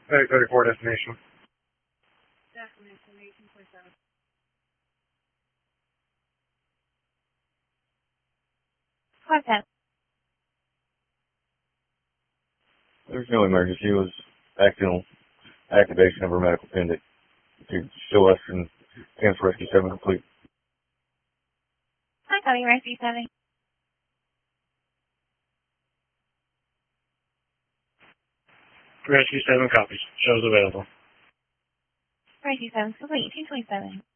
34 destination. Destination 18.7. What's that? There's no emergency. It was activation of her medical pendant to show us and cancel Rescue 7 complete. Hi, copy Rescue 7. Rescue 7 copies. Shows available. Rescue 7 complete, 227.